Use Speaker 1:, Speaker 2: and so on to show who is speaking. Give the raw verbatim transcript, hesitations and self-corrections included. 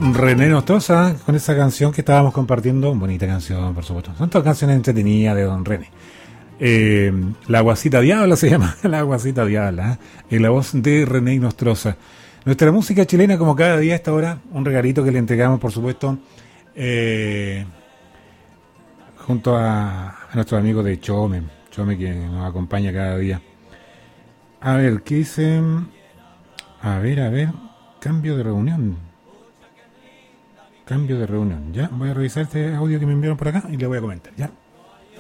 Speaker 1: René Nostroza con esa canción que estábamos compartiendo. Bonita canción, por supuesto. Son todas canciones entretenidas de Don René. Eh, La Guasita Diabla se llama. La Guasita Diabla. ¿eh? En la voz de René Nostroza. Nuestra música chilena, como cada día a esta hora, un regalito que le entregamos, por supuesto, eh, junto a, a nuestros amigos de Chome. Chome que nos acompaña cada día. A ver, ¿qué dicen? A ver, a ver. Cambio de reunión. Cambio de reunión, ya. Voy a revisar este audio que me enviaron por acá y le voy a comentar, ya.